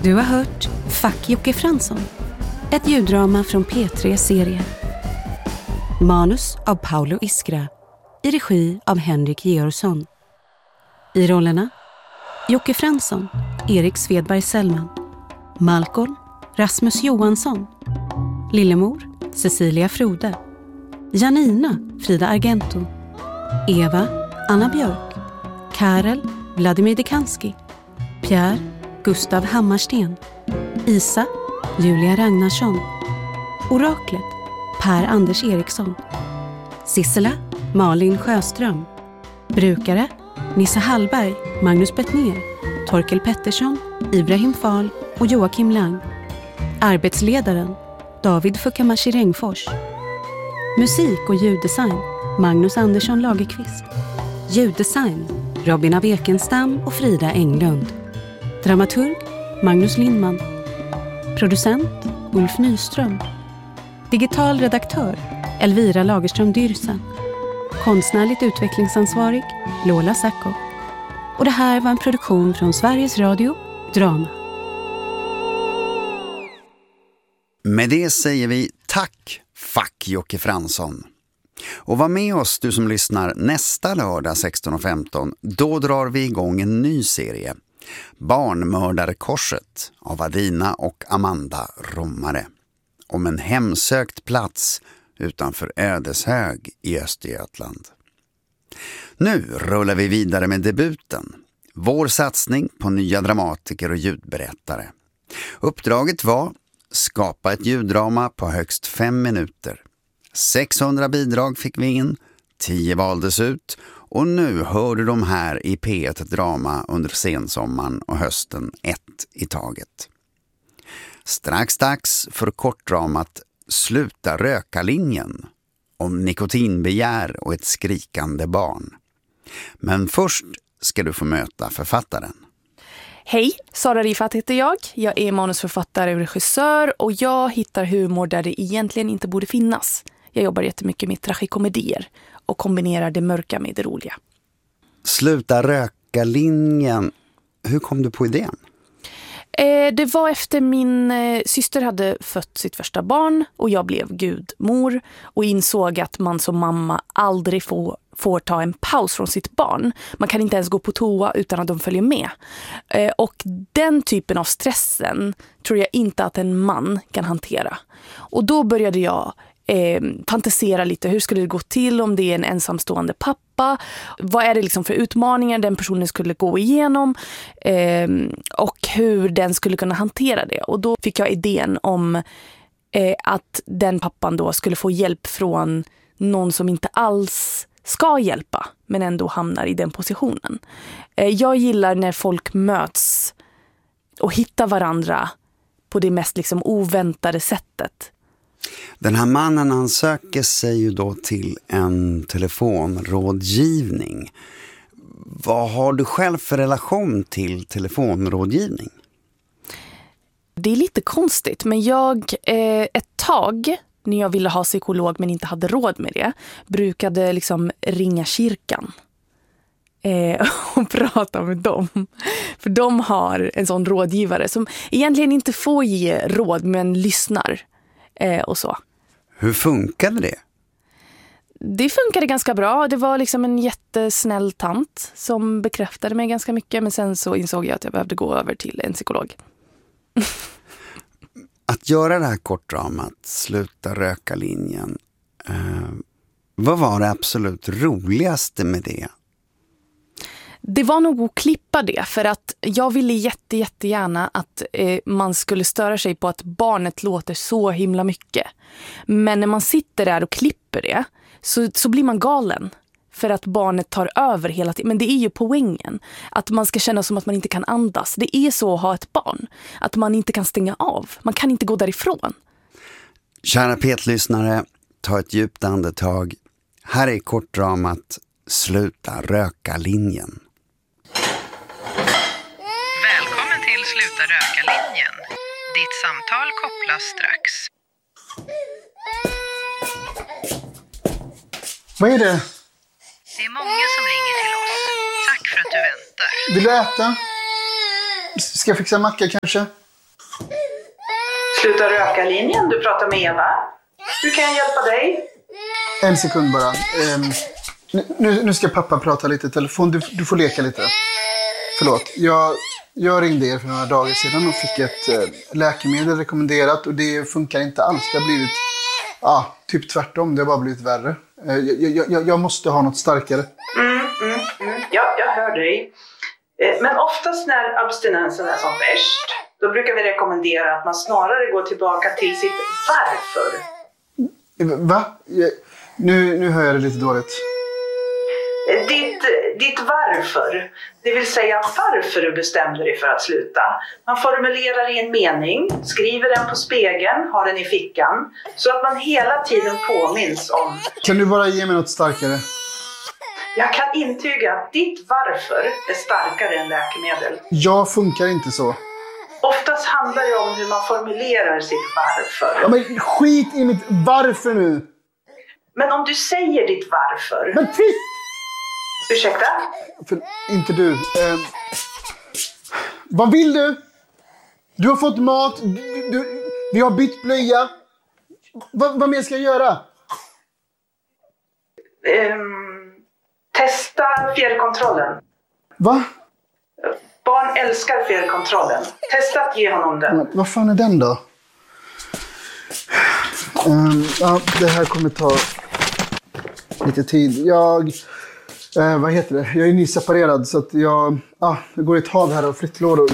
Du har hört Fuck Jocke Fransson, ett ljuddrama från P3 serie. Manus av Paolo Iskra, i regi av Henrik Georgsson. I rollerna Jocke Fransson, Erik Svedberg Sellman, Malcolm, Rasmus Johansson, Lillemor, Cecilia Frode, Janina, Frida Argento, Eva, Anna Björk, Karel, Vladimir Dekanski, Pierre, Gustav Hammarsten, Isa, Julia Ragnarsson, Oraklet, Per Anders Eriksson, Sissela, Malin Sjöström, Brukare, Nissa Hallberg, Magnus Bettner, Torkel Pettersson, Ibrahim Fall och Joakim Lang. Arbetsledaren, David Fukamashi Rengfors. Musik och ljuddesign, Magnus Andersson Lagerqvist. Ljuddesign, Robin av Ekenstam och Frida Englund. Dramaturg, Magnus Lindman. Producent, Ulf Nyström. Digital redaktör, Elvira Lagerström Dyrsen. Konstnärligt utvecklingsansvarig, Lola Sacco. Och det här var en produktion från Sveriges Radio, Drama. Med det säger vi tack, Fuck Jocke Fransson. Och var med oss du som lyssnar nästa lördag 16:15. Då drar vi igång en ny serie. Barnmördarkorset av Adina och Amanda Romare. Om en hemsökt plats utanför Ödeshög i Östergötland. Nu rullar vi vidare med debuten. Vår satsning på nya dramatiker och ljudberättare. Uppdraget var skapa ett ljuddrama på högst 5 minuter. 600 bidrag fick vi in, 10 valdes ut och nu hör du de här i P1 Drama under sensommaren och hösten 1 i taget. Strax dags för kortdramat Sluta röka-linjen om nikotinbegär och ett skrikande barn. Men först ska du få möta författaren. Hej, Sara Rifat heter jag. Jag är manusförfattare och regissör och jag hittar humor där det egentligen inte borde finnas. Jag jobbar jättemycket med tragikomedier och kombinerar det mörka med det roliga. Sluta röka-linjen. Hur kom du på idén? Det var efter min syster hade fött sitt första barn och jag blev gudmor och insåg att man som mamma aldrig får ta en paus från sitt barn. Man kan inte ens gå på toa utan att de följer med. Och den typen av stressen tror jag inte att en man kan hantera. Och då började jag fantisera lite. Hur skulle det gå till om det är en ensamstående pappa? Vad är det liksom för utmaningar den personen skulle gå igenom? Och hur den skulle kunna hantera det. Och då fick jag idén om att den pappan då skulle få hjälp från någon som inte alls ska hjälpa men ändå hamnar i den positionen. Jag gillar när folk möts och hittar varandra på det mest liksom oväntade sättet. Den här mannen, han söker sig ju då till en telefonrådgivning. Vad har du själv för relation till telefonrådgivning? Det är lite konstigt, men jag ett tag när jag ville ha psykolog men inte hade råd med det brukade liksom ringa kyrkan och prata med dem. För de har en sån rådgivare som egentligen inte får ge råd men lyssnar och så. Hur funkade det? Det funkade ganska bra. Det var liksom en jättesnäll tant som bekräftade mig ganska mycket. Men sen så insåg jag att jag behövde gå över till en psykolog. Att göra det här kortdramat, Sluta röka-linjen. Vad var det absolut roligaste med det? Det var nog att klippa det, för att jag ville jättegärna att man skulle störa sig på att barnet låter så himla mycket. Men när man sitter där och klipper det så blir man galen för att barnet tar över hela tiden. Men det är ju poängen, att man ska känna som att man inte kan andas. Det är så att ha ett barn, att man inte kan stänga av. Man kan inte gå därifrån. Kära P1-lyssnare, ta ett djupt andetag. Här är kortdramat Sluta röka-linjen. Välkommen till Sluta röka-linjen. Ditt samtal kopplas strax. Vad är det? Det är många som ringer till oss. Tack för att du väntar. Vill du äta? Ska jag fixa macka kanske? Sluta röka-linjen, du pratar med Eva. Hur kan jag hjälpa dig? En sekund bara. Nu ska pappa prata lite i telefon. Du får leka lite. Förlåt. Jag ringde er för några dagar sedan och fick ett läkemedel rekommenderat. Och det funkar inte alls. Det har blivit typ tvärtom. Det har bara blivit värre. Jag måste ha något starkare. Ja, jag hör dig. Men oftast när abstinensen är som värst, då brukar vi rekommendera att man snarare går tillbaka till sitt varför. Va? Nu hör jag det lite dåligt. Ditt varför, det vill säga varför du bestämde dig för att sluta. Man formulerar i en mening, skriver den på spegeln, har den i fickan, så att man hela tiden påminns om. Kan du bara ge mig något starkare? Jag kan intyga att ditt varför är starkare än läkemedel. Jag funkar inte så. Oftast handlar det om hur man formulerar sitt varför. Ja, men skit i mitt varför nu. Men om du säger ditt varför... Men tyst! Ursäkta? Inte du. Vad vill du? Du har fått mat. Vi har bytt blöja. Vad mer ska jag göra? Testa fjärrkontrollen. Va? Barn älskar fjärrkontrollen. Testa att ge honom den. Men, vad fan är den då? Det här kommer ta lite tid. Vad heter det? Jag är nyseparerad så att jag går i ett hav här och flyttlådor.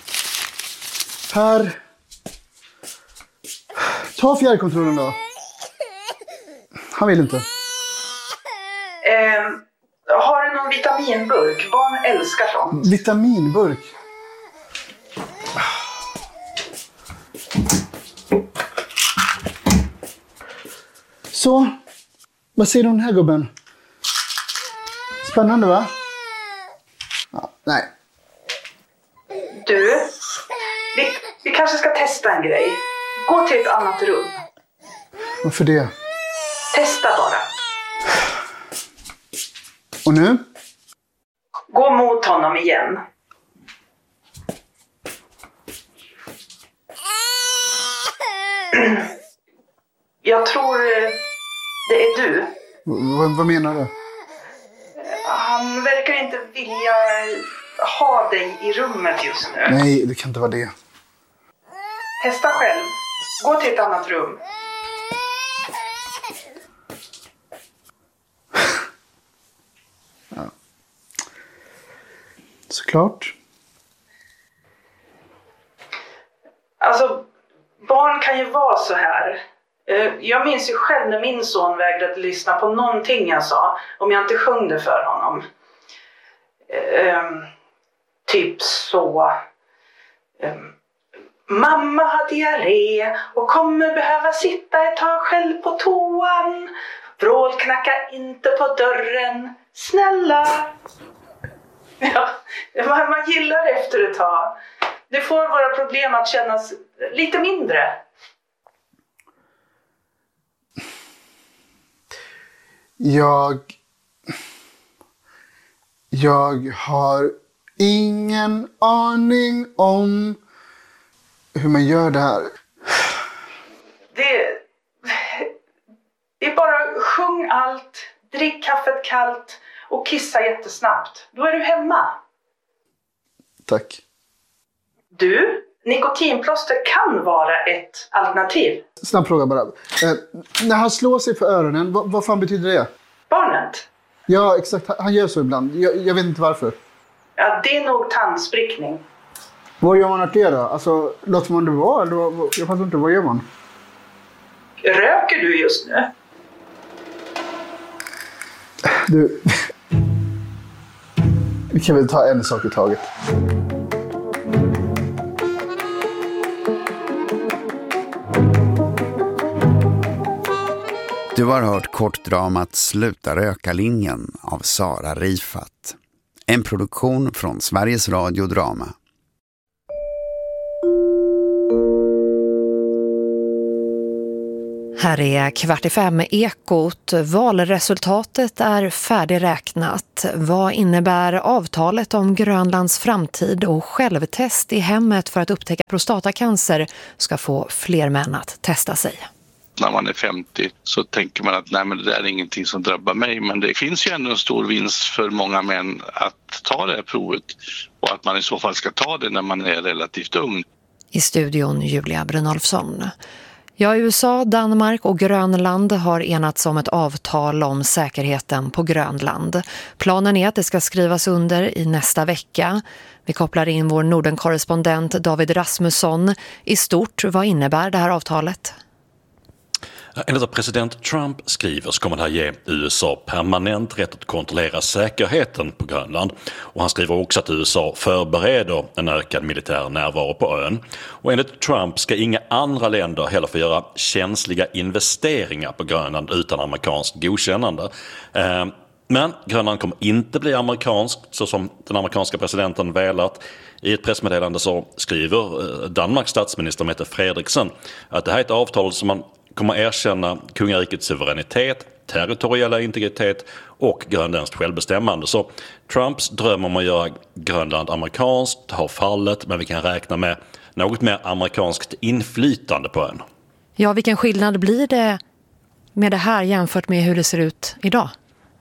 Här. Ta fjärrkontrollen då. Han vill inte. Har du någon vitaminburk? Barn älskar sånt. Vitaminburk? Så. Vad säger du om den här gubben? Spännande, va? Ja, nej. Du, vi kanske ska testa en grej. Gå till ett annat rum. Varför det? Testa bara. Och nu? Gå mot honom igen. Jag tror det är du. Vad menar du? Han verkar inte vilja ha dig i rummet just nu. Nej, det kan inte vara det. Testa själv. Gå till ett annat rum. Ja. Såklart. Alltså, barn kan ju vara så här. Jag minns ju själv när min son vägrade lyssna på någonting jag sa, om jag inte sjöng det för honom. Typ så. Mamma har diarré och kommer behöva sitta ett tag själv på toan. Vrålknacka inte på dörren, snälla. Ja, man gillar efter ett tag. Det får våra problem att kännas lite mindre. Jag har ingen aning om hur man gör det här. Det är bara sjung allt, drick kaffet kallt och kissa jättesnabbt. Då är du hemma. Tack. Du, nikotinplåster kan vara ett alternativ. Snabb fråga bara. När han slår sig för öronen, vad fan betyder det? Barnet? Ja, exakt. Han gör så ibland. Jag vet inte varför. Ja, det är nog tandsprickning. Vad gör man åt det då? Alltså, låter man det vara? Jag fattar inte, vad gör man? Röker du just nu? Du... Vi kan väl ta en sak i taget. Du har hört kortdramat Sluta röka-linjen av Sara Rifat. En produktion från Sveriges Radio Drama. Här är 4:45 Ekot. Valresultatet är färdigräknat. Vad innebär avtalet om Grönlands framtid och självtest i hemmet för att upptäcka prostatacancer ska få fler män att testa sig? När man är 50 så tänker man att nej, men det där är ingenting som drabbar mig. Men det finns ju ändå en stor vinst för många män att ta det här provet. Och att man i så fall ska ta det när man är relativt ung. I studion Julia Brynolfsson. Ja, USA, Danmark och Grönland har enats om ett avtal om säkerheten på Grönland. Planen är att det ska skrivas under i nästa vecka. Vi kopplar in vår Norden-korrespondent David Rasmusson. I stort, vad innebär det här avtalet? Enligt vad president Trump skriver så kommer det här ge USA permanent rätt att kontrollera säkerheten på Grönland. Och han skriver också att USA förbereder en ökad militär närvaro på ön. Och enligt Trump ska inga andra länder heller få göra känsliga investeringar på Grönland utan amerikanskt godkännande. Men Grönland kommer inte bli amerikanskt så som den amerikanska presidenten velat. I ett pressmeddelande så skriver Danmarks statsminister Mette Frederiksen att det här är ett avtal som man kommer erkänna kungarikets suveränitet, territoriella integritet och grönländskt självbestämmande. Så Trumps dröm om att göra Grönland amerikanskt har fallit, men vi kan räkna med något mer amerikanskt inflytande på ön. Ja, vilken skillnad blir det med det här jämfört med hur det ser ut idag?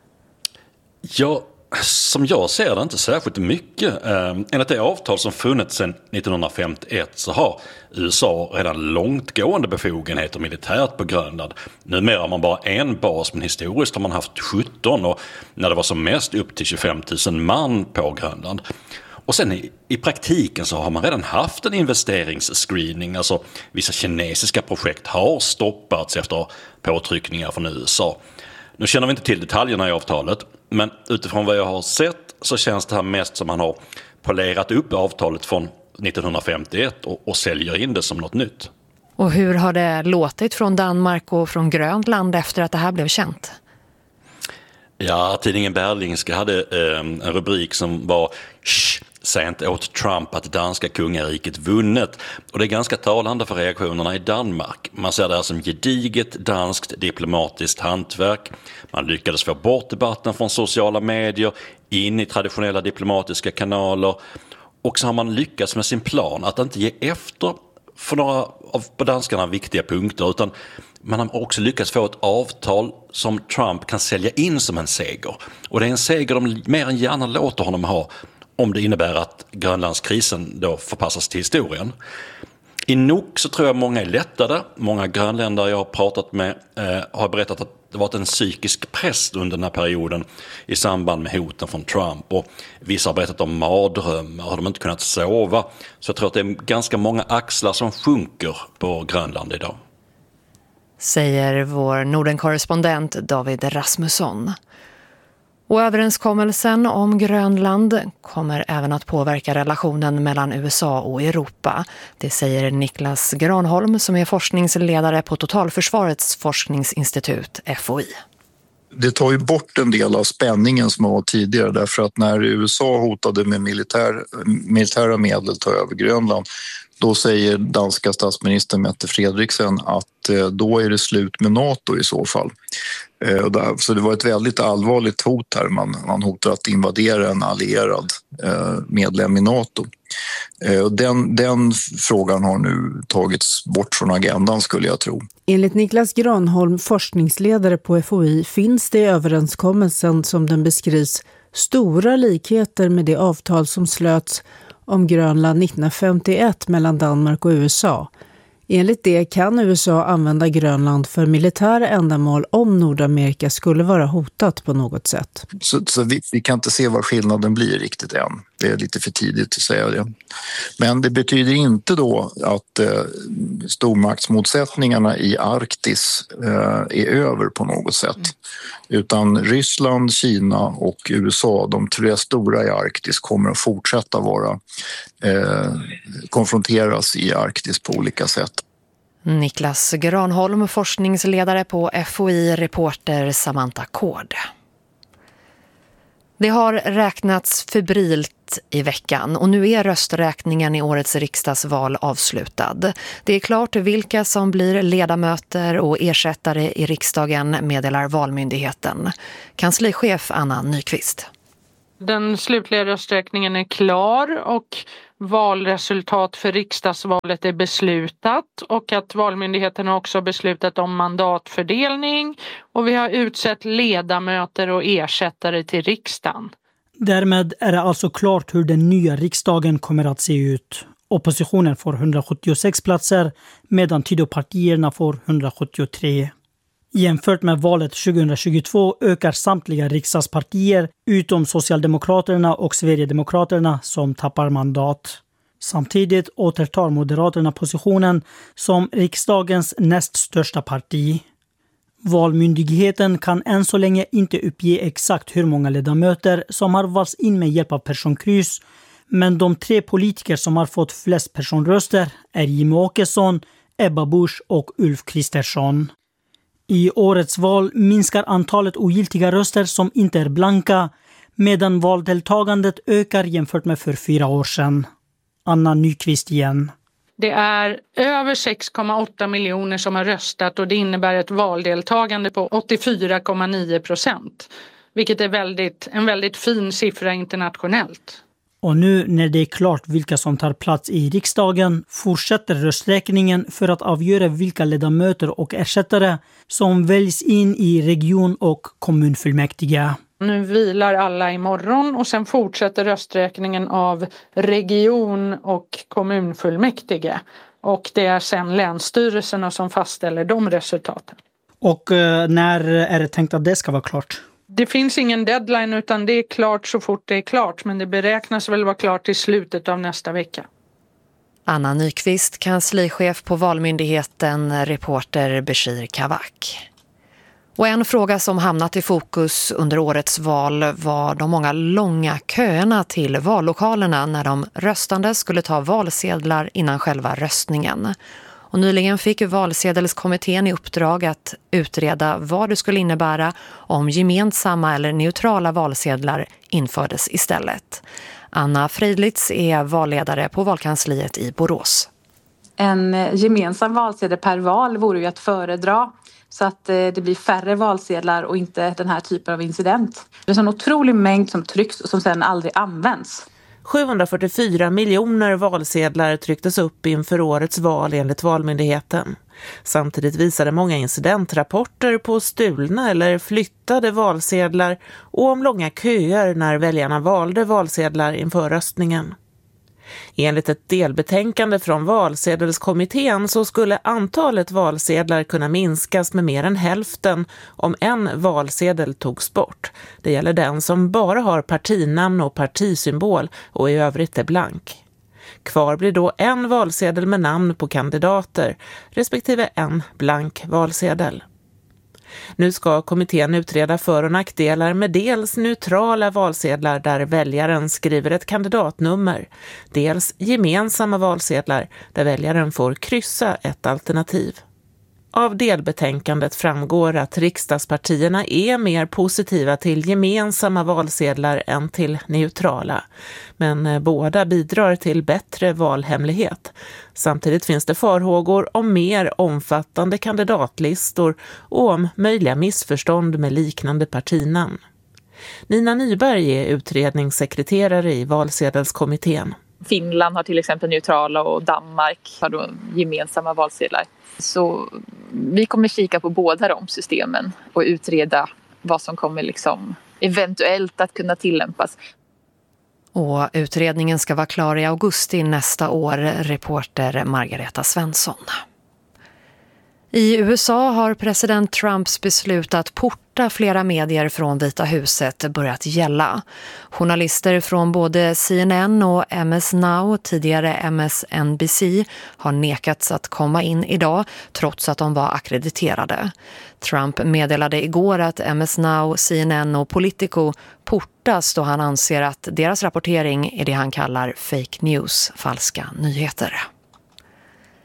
Ja, som jag ser det inte särskilt mycket. Enligt det avtal som funnits sedan 1951 så har USA redan långtgående befogenheter militärt på Grönland. Numera har man bara en bas, men historiskt har man haft 17 och när det var som mest upp till 25 000 man på Grönland. Och sen i praktiken så har man redan haft en investeringsscreening. Alltså vissa kinesiska projekt har stoppats efter påtryckningar från USA. Nu känner vi inte till detaljerna i avtalet, men utifrån vad jag har sett så känns det här mest som man har polerat upp avtalet från 1951 och säljer in det som något nytt. Och hur har det låtit från Danmark och från Grönland efter att det här blev känt? Ja, tidningen Berlingske hade en rubrik som var säg inte åt Trump att danska kungariket vunnet. Och det är ganska talande för reaktionerna i Danmark. Man ser det här som gediget danskt diplomatiskt hantverk. Man lyckades få bort debatten från sociala medier, in i traditionella diplomatiska kanaler. Och så har man lyckats med sin plan att inte ge efter för några av på danskarna viktiga punkter, utan man har också lyckats få ett avtal som Trump kan sälja in som en seger. Och det är en seger de mer än gärna låter honom ha, om det innebär att Grönlandskrisen då förpassas till historien. I Nuuk så tror jag många är lättade. Många grönländare jag har pratat med har berättat att det varit en psykisk press under den här perioden i samband med hoten från Trump. Och vissa har berättat om mardrömmar, har de inte kunnat sova. Så jag tror att det är ganska många axlar som sjunker på Grönland idag. Säger vår Norden-korrespondent David Rasmusson. Och överenskommelsen om Grönland kommer även att påverka relationen mellan USA och Europa. Det säger Niklas Granholm som är forskningsledare på Totalförsvarets forskningsinstitut FOI. Det tar ju bort en del av spänningen som var tidigare, därför att när USA hotade med militära medel ta över Grönland, då säger danska statsministern Mette Frederiksen att då är det slut med NATO i så fall. Så det var ett väldigt allvarligt hot här. Man hotar att invadera en allierad medlem i NATO. Den frågan har nu tagits bort från agendan, skulle jag tro. Enligt Niklas Granholm, forskningsledare på FOI, finns det i överenskommelsen som den beskrivs stora likheter med det avtal som slöts om Grönland 1951 mellan Danmark och USA. Enligt det kan USA använda Grönland för militära ändamål om Nordamerika skulle vara hotat på något sätt. Så vi kan inte se vad skillnaden blir riktigt än. Det är lite för tidigt att säga det. Men det betyder inte då att stormaktsmotsättningarna i Arktis är över på något sätt. Utan Ryssland, Kina och USA, de tre stora i Arktis, kommer att fortsätta vara konfronteras i Arktis på olika sätt. Niklas Granholm, forskningsledare på FOI, reporter Samantha Kård. Det har räknats febrilt i veckan och nu är rösträkningen i årets riksdagsval avslutad. Det är klart vilka som blir ledamöter och ersättare i riksdagen, meddelar Valmyndigheten. Kanslichef Anna Nyqvist. Den slutliga rösträkningen är klar och valresultat för riksdagsvalet är beslutat och att Valmyndigheten har också beslutat om mandatfördelning och vi har utsett ledamöter och ersättare till riksdagen. Därmed är det alltså klart hur den nya riksdagen kommer att se ut. Oppositionen får 176 platser medan Tidöpartierna får 173. Jämfört med valet 2022 ökar samtliga riksdagspartier utom Socialdemokraterna och Sverigedemokraterna som tappar mandat. Samtidigt återtar Moderaterna positionen som riksdagens näst största parti. Valmyndigheten kan än så länge inte uppge exakt hur många ledamöter som har valts in med hjälp av personkryss, men de 3 politiker som har fått flest personröster är Jimmie Åkesson, Ebba Busch och Ulf Kristersson. I årets val minskar antalet ogiltiga röster som inte är blanka, medan valdeltagandet ökar jämfört med för 4 år sedan. Anna Nyqvist igen. Det är över 6,8 miljoner som har röstat och det innebär ett valdeltagande på 84,9%. Vilket är en väldigt fin siffra internationellt. Och nu när det är klart vilka som tar plats i riksdagen fortsätter rösträkningen för att avgöra vilka ledamöter och ersättare som väljs in i region- och kommunfullmäktige. Nu vilar alla imorgon och sen fortsätter rösträkningen av region- och kommunfullmäktige. Och det är sen länsstyrelserna som fastställer de resultaten. Och när är det tänkt att det ska vara klart? Det finns ingen deadline utan det är klart så fort det är klart. Men det beräknas väl vara klart i slutet av nästa vecka. Anna Nyqvist, kanslichef på Valmyndigheten, reporter Bashir Kavak. Och en fråga som hamnat i fokus under årets val var de många långa köerna till vallokalerna när de röstande skulle ta valsedlar innan själva röstningen. Och nyligen fick valsedelskommittén i uppdrag att utreda vad det skulle innebära om gemensamma eller neutrala valsedlar infördes istället. Anna Freidlitz är valledare på valkansliet i Borås. En gemensam valsedel per val vore ju att föredra så att det blir färre valsedlar och inte den här typen av incident. Det är en otrolig mängd som trycks och som sedan aldrig används. 744 miljoner valsedlar trycktes upp inför årets val enligt Valmyndigheten. Samtidigt visade många incidentrapporter på stulna eller flyttade valsedlar och om långa köer när väljarna valde valsedlar inför röstningen. Enligt ett delbetänkande från valsedelskommittén så skulle antalet valsedlar kunna minskas med mer än hälften om en valsedel togs bort. Det gäller den som bara har partinamn och partisymbol och i övrigt är blank. Kvar blir då en valsedel med namn på kandidater respektive en blank valsedel. Nu ska kommittén utreda för- och nackdelar med dels neutrala valsedlar där väljaren skriver ett kandidatnummer, dels gemensamma valsedlar där väljaren får kryssa ett alternativ. Av delbetänkandet framgår att riksdagspartierna är mer positiva till gemensamma valsedlar än till neutrala. Men båda bidrar till bättre valhemlighet. Samtidigt finns det farhågor om mer omfattande kandidatlistor och om möjliga missförstånd med liknande partinamn. Nina Nyberg är utredningssekreterare i valsedelskommittén. Finland har till exempel neutrala och Danmark har då gemensamma valsedlar. Så vi kommer kika på båda de systemen och utreda vad som kommer eventuellt att kunna tillämpas. Och utredningen ska vara klar i augusti nästa år, reporter Margareta Svensson. I USA har president Trumps beslut att porta flera medier från Vita huset börjat gälla. Journalister från både CNN och MS Now, tidigare MSNBC, har nekats att komma in idag trots att de var akkrediterade. Trump meddelade igår att MS Now, CNN och Politico portas då han anser att deras rapportering är det han kallar fake news, falska nyheter.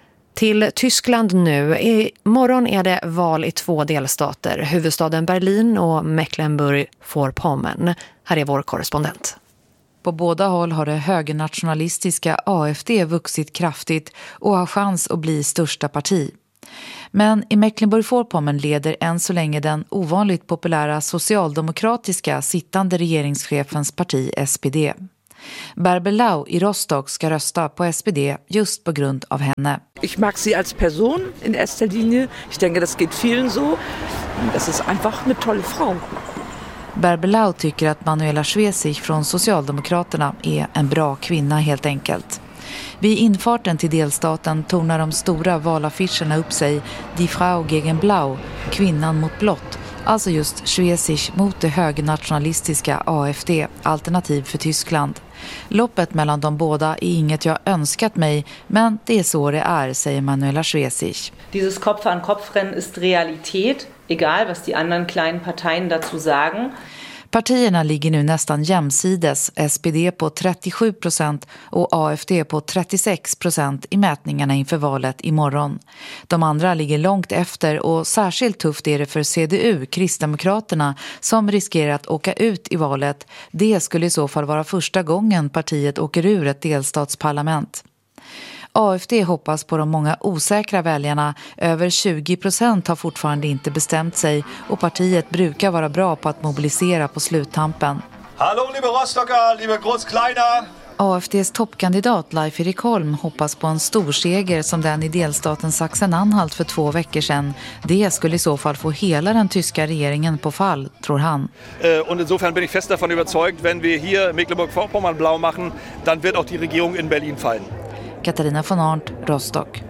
Till Tyskland nu. Imorgon är det val i 2 delstater, huvudstaden Berlin och Mecklenburg-Vorpommern. Här är vår korrespondent. På båda håll har det högernationalistiska AfD vuxit kraftigt och har chans att bli största parti. Men i Mecklenburg-Vorpommern leder än så länge den ovanligt populära socialdemokratiska sittande regeringschefens parti SPD. Bärbel Lau i Rostock ska rösta på SPD just på grund av henne. Ich mag sie als Person in erster Linie. Ich denke, das geht vielen so. Das ist einfach eine tolle Frau. Bärbel Lau tycker att Manuela Schwesig från Socialdemokraterna är en bra kvinna helt enkelt. Vid infarten till delstaten tornar de stora valaffischerna upp sig Die Frau gegen Blau, kvinnan mot blått. Alltså just Schwesig mot det högernationalistiska AfD, Alternativ för Tyskland. Loppet mellan de båda är inget jag önskat mig, men det är så det är, säger Manuela Schwesig. Dieses Kopf-an-Kopf-Rennen ist Realität, egal was die anderen kleinen Parteien dazu sagen. Partierna ligger nu nästan jämsides, SPD på 37% och AfD på 36% i mätningarna inför valet imorgon. De andra ligger långt efter och särskilt tufft är det för CDU, Kristdemokraterna, som riskerar att åka ut i valet. Det skulle i så fall vara första gången partiet åker ur ett delstatsparlament. AfD hoppas på de många osäkra väljarna. Över 20% har fortfarande inte bestämt sig och partiet brukar vara bra på att mobilisera på sluttampen. Hallo liebe Rostocker, liebe Großkleiner! AfDs toppkandidat Leif Erik Holm hoppas på en stor seger som den i delstaten Sachsen-Anhalt för 2 veckor sedan. Det skulle i så fall få hela den tyska regeringen på fall, tror han. Und insofern bin ich fest davon überzeugt, wenn wir hier Mecklenburg-Vorpommern blau machen, dann wird auch die Regierung in Berlin fallen. Katarina von Arndt, Rostock.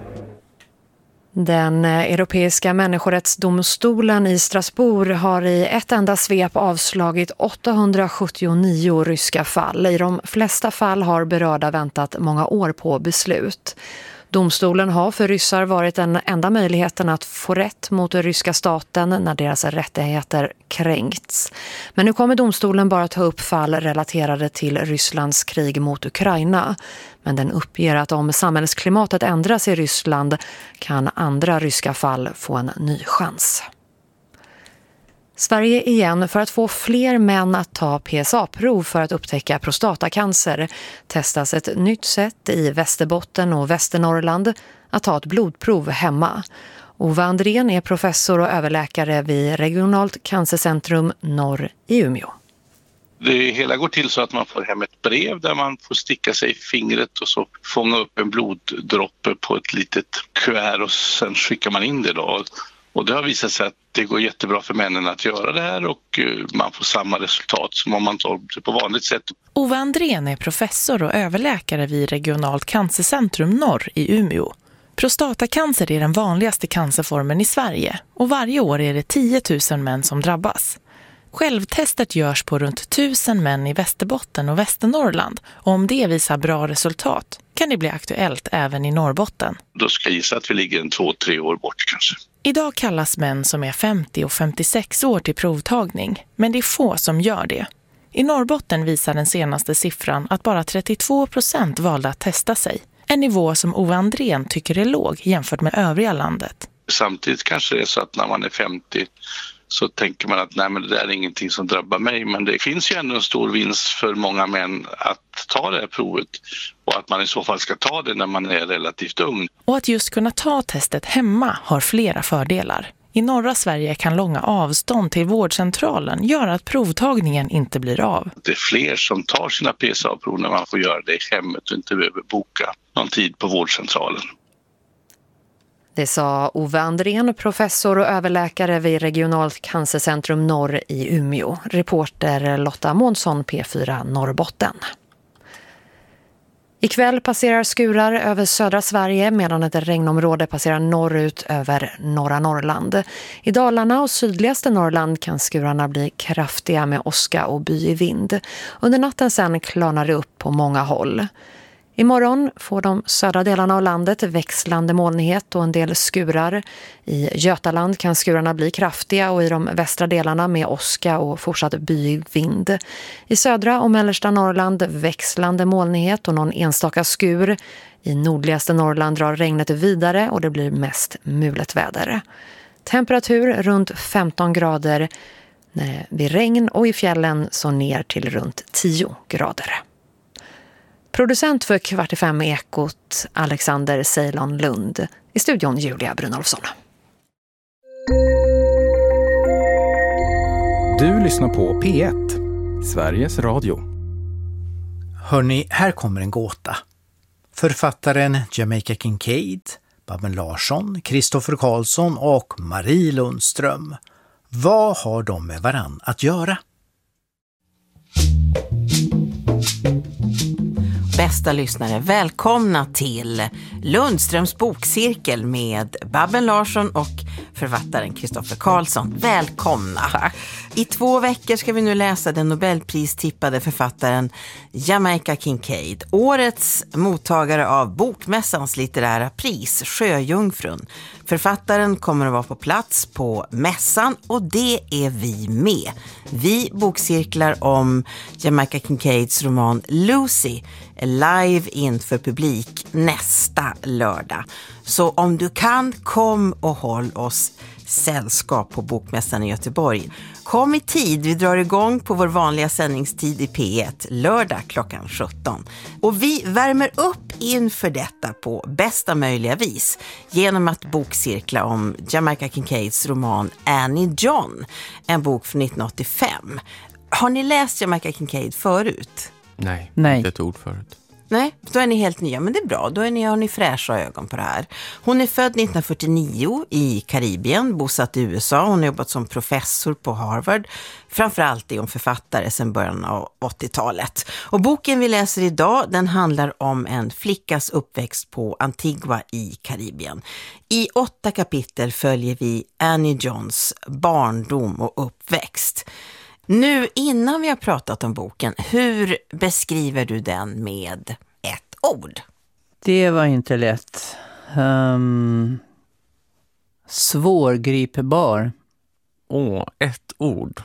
Den europeiska människorättsdomstolen i Strasbourg har i ett enda svep avslagit 879 ryska fall. I de flesta fall har berörda väntat många år på beslut. Domstolen har för ryssar varit den enda möjligheten att få rätt mot den ryska staten när deras rättigheter kränkts. Men nu kommer domstolen bara ta upp fall relaterade till Rysslands krig mot Ukraina. Men den uppger att om samhällsklimatet ändras i Ryssland kan andra ryska fall få en ny chans. Sverige igen för att få fler män att ta PSA-prov för att upptäcka prostatacancer testas ett nytt sätt i Västerbotten och Västernorrland att ta ett blodprov hemma. Ove Andrén är professor och överläkare vid Regionalt cancercentrum Norr i Umeå. Det hela går till så att man får hem ett brev där man får sticka sig i fingret och så fånga upp en bloddroppe på ett litet kuvert och sen skickar man in det då. Och det har visat sig att det går jättebra för männen att göra det här och man får samma resultat som om man tar det på vanligt sätt. Ove Andrén är professor och överläkare vid Regionalt cancercentrum Norr i Umeå. Prostatacancer är den vanligaste cancerformen i Sverige och varje år är det 10 000 män som drabbas. Självtestet görs på runt 1000 män i Västerbotten och Västernorrland och om det visar bra resultat kan det bli aktuellt även i Norrbotten. Då ska jag gissa att vi ligger 2-3 år bort kanske. Idag kallas män som är 50 och 56 år till provtagning, men det är få som gör det. I Norrbotten visar den senaste siffran att bara 32% valde att testa sig. En nivå som Ove Andrén tycker är låg jämfört med övriga landet. Samtidigt kanske det är så att när man är 50 så tänker man att nej, men det där är ingenting som drabbar mig. Men det finns ju ändå en stor vinst för många män att ta det här provet och att man i så fall ska ta det när man är relativt ung. Och att just kunna ta testet hemma har flera fördelar. I norra Sverige kan långa avstånd till vårdcentralen göra att provtagningen inte blir av. Det är fler som tar sina PSA-prov när man får göra det i hemmet och inte behöver boka någon tid på vårdcentralen. Det sa Ove Andrén, professor och överläkare vid Regionalt cancercentrum Norr i Umeå. Reporter Lotta Månsson, P4 Norrbotten. Ikväll passerar skurar över södra Sverige medan ett regnområde passerar norrut över norra Norrland. I Dalarna och sydligaste Norrland kan skurarna bli kraftiga med åska och by i vind. Under natten sen klarnar det upp på många håll. Imorgon får de södra delarna av landet växlande molnighet och en del skurar. I Götaland kan skurarna bli kraftiga och i de västra delarna med åska och fortsatt byig vind. I södra och mellersta Norrland växlande molnighet och någon enstaka skur. I nordligaste Norrland drar regnet vidare och det blir mest mulet väder. Temperatur runt 15 grader vid regn och i fjällen så ner till runt 10 grader. Producent för 4:45 Ekot, Alexander Ceylon Lund. I studion Julia Brynolfsson. Du lyssnar på P1, Sveriges Radio. Hörrni, här kommer en gåta. Författaren Jamaica Kincaid, Babben Larsson, Kristoffer Karlsson och Marie Lundström. Vad har de med varann att göra? Bästa lyssnare, välkomna till Lundströms bokcirkel med Babben Larsson och författaren Kristoffer Karlsson. Välkomna! Tack. I 2 veckor ska vi nu läsa den Nobelpristippade författaren Jamaica Kincaid. Årets mottagare av Bokmässans litterära pris, Sjöjungfrun. Författaren kommer att vara på plats på mässan och det är vi med. Vi bokcirklar om Jamaica Kincaids roman Lucy live inför publik nästa lördag. Så om du kan, kom och håll oss sällskap på Bokmässan i Göteborg. Kom i tid, vi drar igång på vår vanliga sändningstid i P1 lördag klockan 17. Och vi värmer upp inför detta på bästa möjliga vis genom att bokcirkla om Jamaica Kincaids roman Annie John, en bok från 1985. Har ni läst Jamaica Kincaid förut? Nej, inte ett ord förut. Nej, då är ni helt nya, men det är bra. Då har ni fräscha ögon på det här. Hon är född 1949 i Karibien, bosatt i USA. Hon har jobbat som professor på Harvard. Framförallt är hon författare sedan början av 80-talet. Och boken vi läser idag, den handlar om en flickas uppväxt på Antigua i Karibien. I 8 kapitel följer vi Annie Johns barndom och uppväxt. Nu innan vi har pratat om boken, hur beskriver du den med ett ord? Det var inte lätt. Svårgripbar. Ett ord.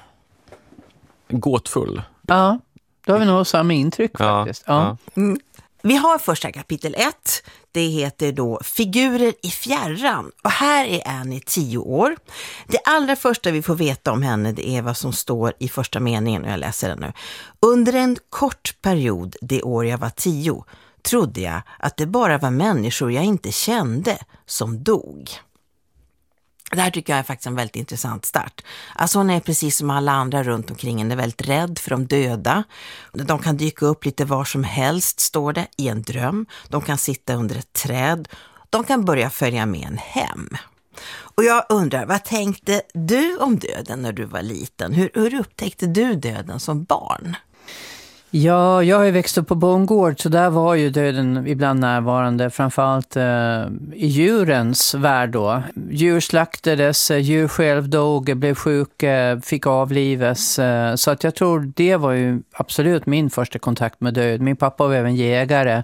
Gåtfull. Ja, då har vi nog samma intryck faktiskt. Ja. Vi har första kapitel 1. Det heter då Figurer i fjärran. Och här är Annie 10 år. Det allra första vi får veta om henne, det är vad som står i första meningen, och jag läser den nu. Under en kort period, det år jag var 10, trodde jag att det bara var människor jag inte kände som dog. Det här tycker jag är faktiskt en väldigt intressant start. Alltså hon är precis som alla andra runt omkring henne väldigt rädd för de döda. De kan dyka upp lite var som helst, står det, i en dröm. De kan sitta under ett träd. De kan börja följa med en hem. Och jag undrar, vad tänkte du om döden när du var liten? Hur upptäckte du döden som barn? Ja, jag har ju växt upp på bondgård, så där var ju döden ibland närvarande, framförallt i djurens värld då. Djur slaktades, djur själv dog, blev sjuka, fick avlivas. Så att jag tror det var ju absolut min första kontakt med död. Min pappa var även jägare.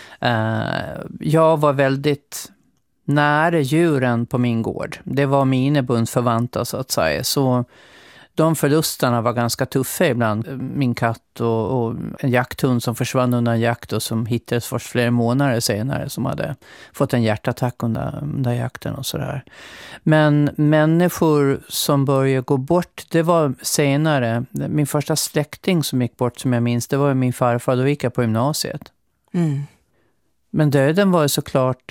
Jag var väldigt nära djuren på min gård. Det var mina bundsförvanter så att säga, så de förlusterna var ganska tuffa ibland. Min katt och en jakthund som försvann under en jakt och som hittades först flera månader senare, som hade fått en hjärtattack under jakten och sådär. Men människor som började gå bort, det var senare. Min första släkting som gick bort, som jag minns, det var min farfar. Då gick jag på gymnasiet. Men döden var såklart...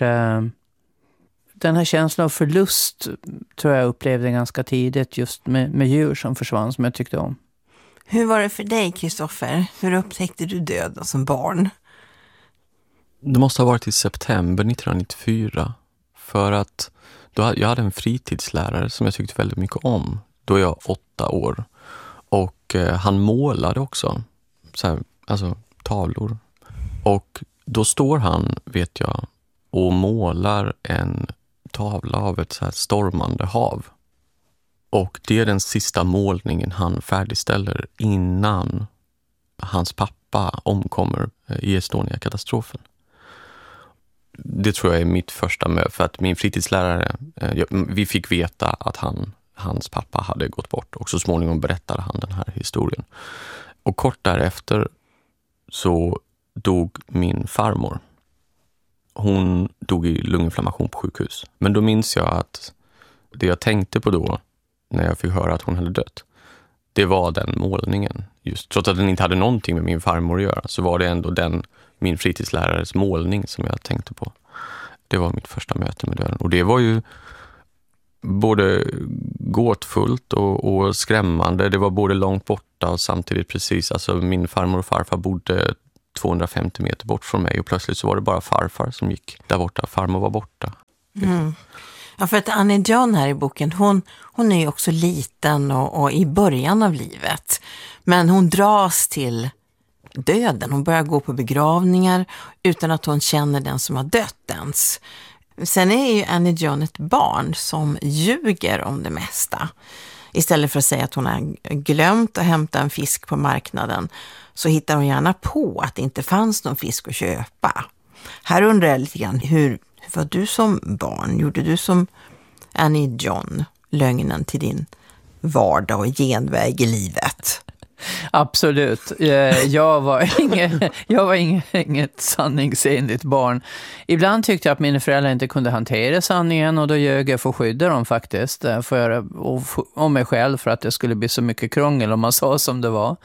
Den här känslan av förlust tror jag upplevde ganska tidigt, just med djur som försvann, som jag tyckte om. Hur var det för dig, Kristoffer? Hur upptäckte du döden som barn? Det måste ha varit i september 1994. För att jag hade en fritidslärare som jag tyckte väldigt mycket om. Då jag 8 år. Och han målade också. Så här, alltså tavlor. Och då står han, vet jag, och målar en tavla av ett så här stormande hav. Och det är den sista målningen han färdigställer innan hans pappa omkommer i Estonia-katastrofen. det tror jag är mitt första möte, för att min fritidslärare, vi fick veta att hans pappa hade gått bort och så småningom berättade han den här historien. Och kort därefter så dog min farmor. Hon dog i lunginflammation på sjukhus. Men då minns jag att det jag tänkte på då, när jag fick höra att hon hade dött, det var den målningen. Just trots att den inte hade någonting med min farmor att göra, så var det ändå min fritidslärares målning som jag tänkte på. Det var mitt första möte med döden. Och det var ju både gåtfullt och skrämmande. Det var både långt borta och samtidigt precis. Alltså min farmor och farfar bodde 250 meter bort från mig och plötsligt så var det bara farfar som gick där borta. Farmor var borta. Mm. Ja, för att Annie John här i boken, hon är ju också liten och i början av livet. Men hon dras till döden. Hon börjar gå på begravningar utan att hon känner den som har dött ens. Sen är ju Annie John ett barn som ljuger om det mesta. Istället för att säga att hon har glömt att hämta en fisk på marknaden så hittar hon gärna på att det inte fanns någon fisk att köpa. Här undrar jag lite grann, hur var du som barn? Gjorde du som Annie John lögnen till din vardag och genväg i livet? Absolut. Jag var inget sanningsenligt barn. Ibland tyckte jag att mina föräldrar inte kunde hantera sanningen och då ljög jag för att skydda dem faktiskt. Om mig själv för att det skulle bli så mycket krångel om man sa som det var.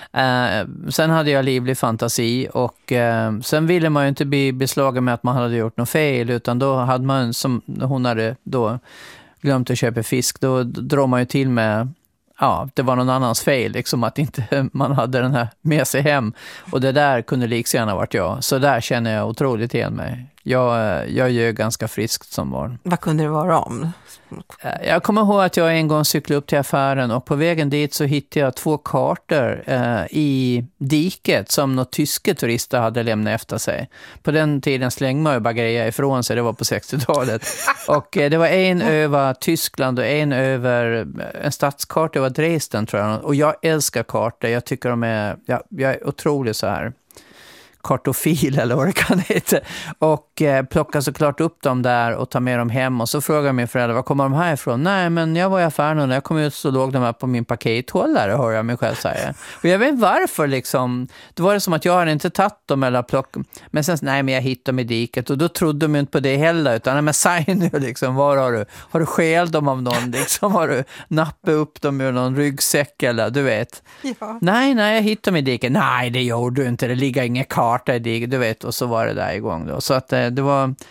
Sen hade jag livlig fantasi och sen ville man ju inte bli beslagen med att man hade gjort något fel, utan då hade man, som hon hade då glömt att köpa fisk, då drar man ju till med det var någon annans fel, liksom att inte man hade den här med sig hem. Och det där kunde liksgärna varit jag. Så där känner jag otroligt igen mig. Jag är ganska friskt som barn. Vad kunde det vara om? Jag kommer ihåg att jag en gång cyklade upp till affären och på vägen dit så hittade jag 2 kartor i diket som några tyska turister hade lämnat efter sig. På den tiden slängde man ju bara grejer ifrån sig, det var på 60-talet. Och det var en över Tyskland och en över en stadskarta över Dresden tror jag. Och jag älskar kartor, jag tycker jag är otroligt så här kartofil eller vad det kan heta. Och plockar såklart upp dem där och tar med dem hem. Och så frågar min förälder, var kommer de här ifrån? Nej, men jag var i affären och när jag kom ut så låg de här på min pakethållare, hör jag mig själv säga. Och jag vet inte varför liksom. Det var det som att jag hade inte tagit dem eller plockat. Men sen, nej men jag hittade dem i diket. Och då trodde de inte på det heller. Utan, nej men säg nu liksom, var har du skäl dem av någon? Liksom, har du nappat upp dem ur någon ryggsäck eller du vet? Ja. Nej, jag hittade dem i diket. Nej, det gjorde du inte. Det ligger inga karta i diket, du vet. Och så var det där igång då. Så att det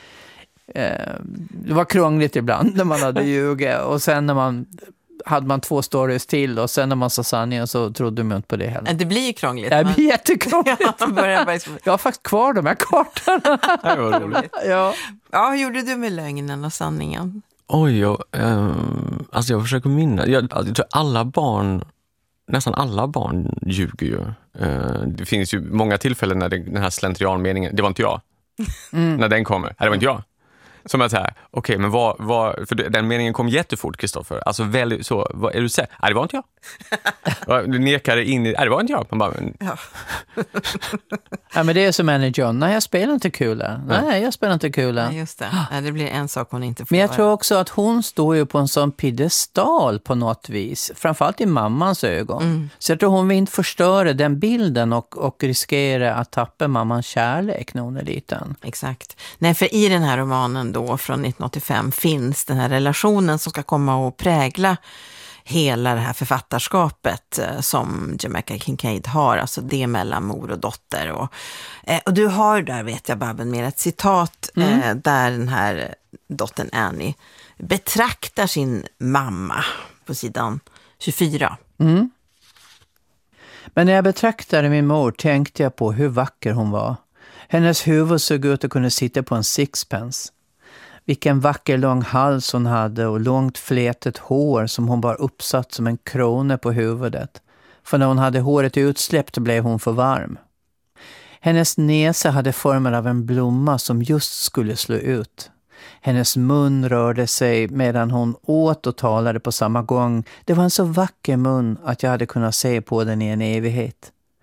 var krångligt ibland när man hade ljugit. Och sen när hade man 2 stories till och sen när man sa sanningen så trodde man inte på det heller. Det blir ju krångligt. Det blir jättekrångligt. Jag har faktiskt kvar de här kartorna. Det var roligt. Ja, hur gjorde du med lögnen och sanningen? Oj, alltså jag försöker minnas. Jag tror nästan alla barn ljuger ju. Det finns ju många tillfällen när den här slentrianmeningen, det var inte jag. När den kommer, det var inte jag. Som att säga, okej, men för den meningen kom jättefort, Kristoffer. Alltså väldigt så, är du säker? Nej, det var inte jag. Du nekade in i, det var inte jag. Man bara, Ja, men det är som Annie John. Nej, jag spelar inte kula. Nej, jag spelar inte kula. Nej, just det. Det blir en sak hon inte får. Men jag tror också att hon står ju på en sån piedestal på något vis. Framförallt i mammans ögon. Så jag tror hon vill inte förstöra den bilden och riskera att tappa mammans kärlek när hon är liten. Exakt. Nej, för i den här romanen då från 1985 finns den här relationen som ska komma och prägla hela det här författarskapet som Jamaica Kincaid har, alltså det mellan mor och dotter. Och du har där, vet jag, Babben, med ett citat där den här dottern Annie betraktar sin mamma på sidan 24. Men när jag betraktade min mor tänkte jag på hur vacker hon var. Hennes huvud såg ut att kunna sitta på en sixpence. Vilken vacker lång hals hon hade och långt flätet hår som hon bar uppsatt som en krona på huvudet. För när hon hade håret utsläppt blev hon för varm. Hennes näsa hade formen av en blomma som just skulle slå ut. Hennes mun rörde sig medan hon åt och talade på samma gång. Det var en så vacker mun att jag hade kunnat se på den i en evighet.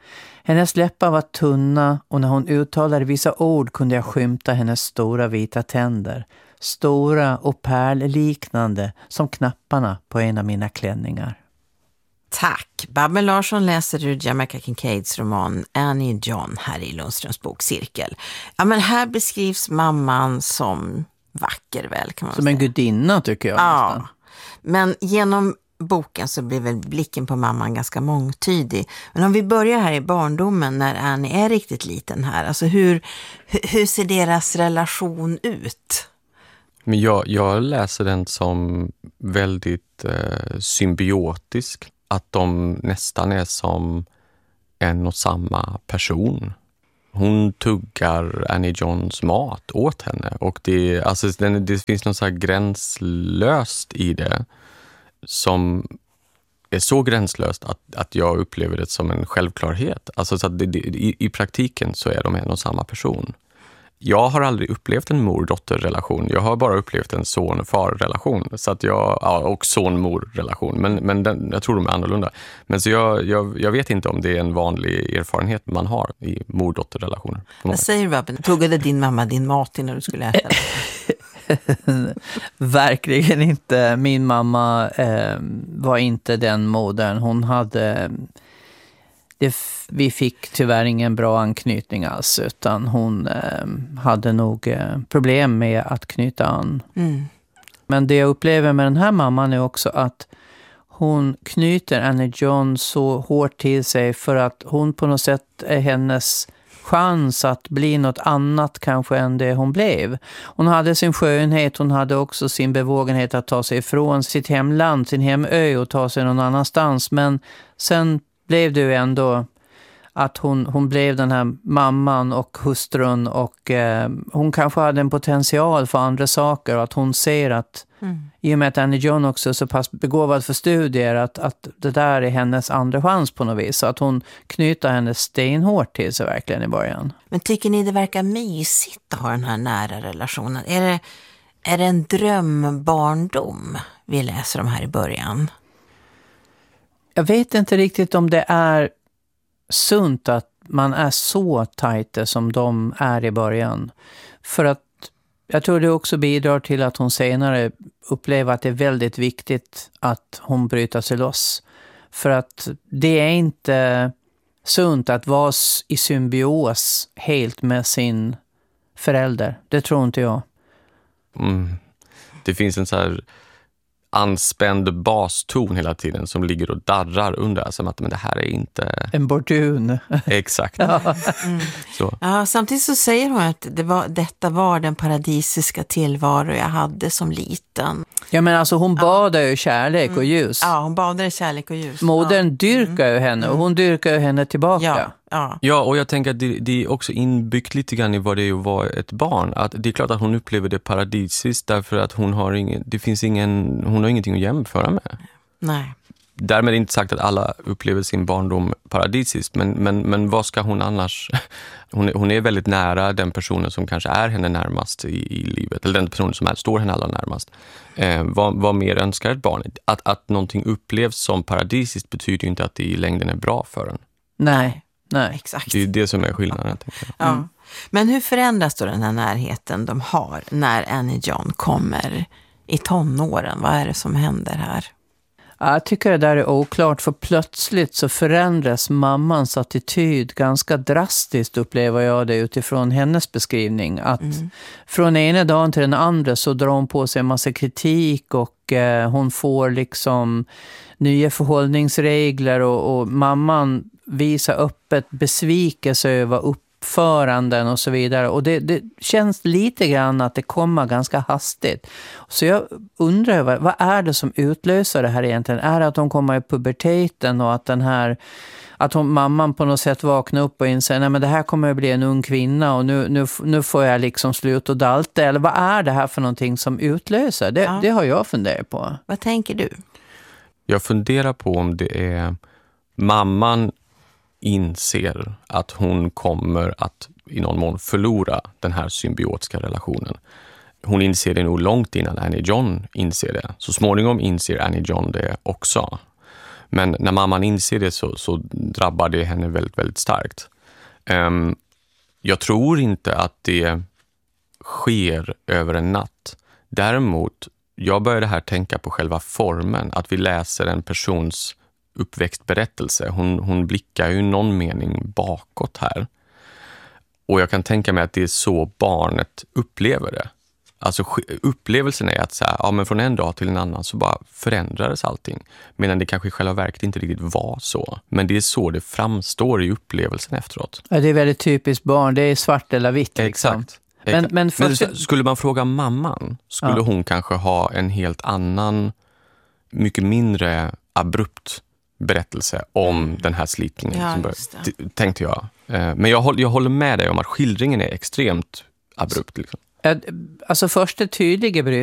Hennes läppar var tunna och när hon uttalade vissa ord kunde jag skymta hennes stora vita tänder. Stora och pärlliknande som knapparna på en av mina klänningar. Tack. Babben Larsson läser ur Jamaica Kincaids roman Annie John här i Lundströms bokcirkel. Ja, men här beskrivs mamman som vacker väl, kan man som säga. En gudinna tycker jag. Ja, nästan. men genom boken så blir väl blicken på mamman ganska mångtydig. Men om vi börjar här i barndomen när Annie är riktigt liten här. Alltså hur ser deras relation ut? Men jag läser den som väldigt symbiotisk. Att de nästan är som en och samma person. Hon tuggar Annie Johns mat åt henne. Och det finns något så här gränslöst i det. Som är så gränslöst att jag upplever det som en självklarhet. Alltså så att i praktiken så är de en och samma person. Jag har aldrig upplevt en mor-dotter-relation. Jag har bara upplevt en son-far-relation. Så att och son-mor-relation. Men jag tror de är annorlunda. Men så jag vet inte om det är en vanlig erfarenhet man har i mor-dotter-relationer. Vad säger du, Babben? Tuggade din mamma din mat innan du skulle äta den? Verkligen inte. Min mamma var inte den modern. Hon hade... vi fick tyvärr ingen bra anknytning alls, utan hon hade nog problem med att knyta an. Mm. Men det jag upplever med den här mamman är också att hon knyter Annie John så hårt till sig för att hon på något sätt är hennes chans att bli något annat kanske än det hon blev. Hon hade sin skönhet, hon hade också sin bevågenhet att ta sig ifrån sitt hemland, sin hemö och ta sig någon annanstans. Men sen blev det ju ändå att hon blev den här mamman och hustrun och hon kanske hade en potential för andra saker och att hon ser att i och med att Annie John också är så pass begåvad för studier att det där är hennes andra chans på något vis. Så att hon knyter henne stenhårt till sig verkligen i början. Men tycker ni det verkar mysigt att ha den här nära relationen? Är det en drömbarndom vi läser om här i början? Jag vet inte riktigt om det är sunt att man är så tajta som de är i början. För att jag tror det också bidrar till att hon senare upplever att det är väldigt viktigt att hon bryter sig loss. För att det är inte sunt att vara i symbios helt med sin förälder. Det tror inte jag. Det finns en så här anspänd baston hela tiden som ligger och darrar under, som att men det här är inte en bordun. Exakt. Så. Ja, samtidigt så säger hon att detta var den paradisiska tillvaro jag hade som liten. Ja, men alltså hon badar ju kärlek och ljus. Ja, hon badar i kärlek och ljus. Modern dyrkar ju henne och hon dyrkar ju henne tillbaka. Ja, och jag tänker att det är också inbyggt lite grann i vad det är att vara ett barn. Att det är klart att hon upplever det paradisiskt därför att hon har ingenting att jämföra med. Nej. Därmed är inte sagt att alla upplever sin barndom paradisiskt, men vad ska hon annars? Hon är väldigt nära den personen som kanske är henne närmast i livet, eller den personen som står henne allra närmast. Vad mer önskar ett barn? Att någonting upplevs som paradisiskt betyder ju inte att det i längden är bra för en. Nej. Exakt. Det är det som är skillnaden. Ja. Men hur förändras då den här närheten de har när Annie John kommer i tonåren? Vad är det som händer här? Jag tycker det där är oklart, för plötsligt så förändras mammans attityd ganska drastiskt, upplever jag det utifrån hennes beskrivning. Att från ena dagen till den andra så drar hon på sig en massa kritik och hon får liksom nya förhållningsregler och mamman visar öppet besvikelse över uppföranden och så vidare. Och det känns lite grann att det kommer ganska hastigt. Så jag undrar, vad är det som utlöser det här egentligen? Är det att hon kommer i puberteten och att mamman på något sätt vaknar upp och inser nej men det här kommer att bli en ung kvinna och nu får jag liksom sluta och dalta? Eller vad är det här för någonting som utlöser? Det har jag funderat på. Vad tänker du? Jag funderar på om det är mamman inser att hon kommer att i någon mån förlora den här symbiotiska relationen. Hon inser det nog långt innan Annie John inser det. Så småningom inser Annie John det också. Men när mamman inser det så drabbar det henne väldigt, väldigt starkt. Jag tror inte att det sker över en natt. Däremot, jag började här tänka på själva formen. Att vi läser en persons uppväxtberättelse. Hon blickar ju någon mening bakåt här. Och jag kan tänka mig att det är så barnet upplever det. Alltså upplevelsen är att så här, men från en dag till en annan så bara förändrades allting. Medan det kanske i själva verket inte riktigt var så. Men det är så det framstår i upplevelsen efteråt. Ja, det är väldigt typiskt barn. Det är svart eller vitt. Liksom. Exakt. Men skulle man fråga mamman skulle hon kanske ha en helt annan, mycket mindre abrupt berättelse om den här slitningen. Tänkte jag. Men jag håller med dig om att skildringen är extremt abrupt. Liksom. Alltså först det tydliga